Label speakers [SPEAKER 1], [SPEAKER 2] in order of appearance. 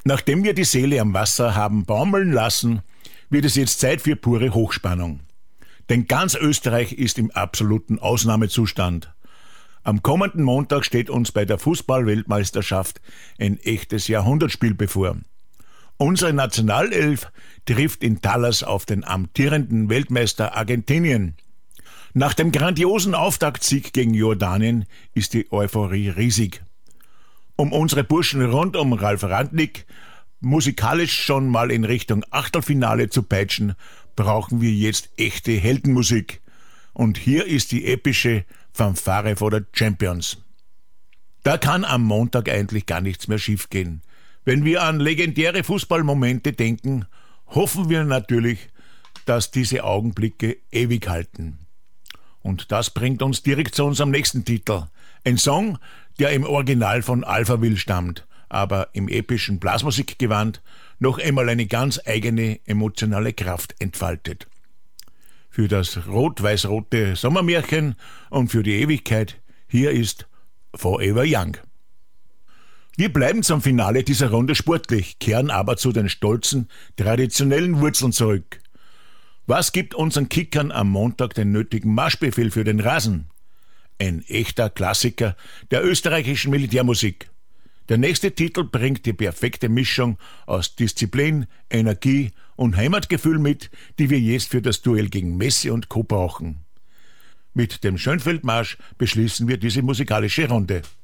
[SPEAKER 1] Nachdem wir die Seele am Wasser haben baumeln lassen, wird es jetzt Zeit für pure Hochspannung. Denn ganz Österreich ist im absoluten Ausnahmezustand. Am kommenden Montag steht uns bei der Fußball-Weltmeisterschaft ein echtes Jahrhundertspiel bevor. Unsere Nationalelf trifft in Dallas auf den amtierenden Weltmeister Argentinien. Nach dem grandiosen Auftaktsieg gegen Jordanien ist die Euphorie riesig. Um unsere Burschen rund um Ralf Rangnick musikalisch schon mal in Richtung Achtelfinale zu peitschen, brauchen wir jetzt echte Heldenmusik. Und hier ist die epische Fanfare vor der Champions. Da kann am Montag eigentlich gar nichts mehr schiefgehen. Wenn wir an legendäre Fußballmomente denken, hoffen wir natürlich, dass diese Augenblicke ewig halten. Und das bringt uns direkt zu unserem nächsten Titel. Ein Song, der im Original von Alphaville stammt, aber im epischen Blasmusikgewand noch einmal eine ganz eigene emotionale Kraft entfaltet. Für das rot-weiß-rote Sommermärchen und für die Ewigkeit, hier ist Forever Young. Wir bleiben zum Finale dieser Runde sportlich, kehren aber zu den stolzen, traditionellen Wurzeln zurück. Was gibt unseren Kickern am Montag den nötigen Marschbefehl für den Rasen? Ein echter Klassiker der österreichischen Militärmusik. Der nächste Titel bringt die perfekte Mischung aus Disziplin, Energie und Heimatgefühl mit, die wir jetzt für das Duell gegen Messi und Co. brauchen. Mit dem Schönfeldmarsch beschließen wir diese musikalische Runde.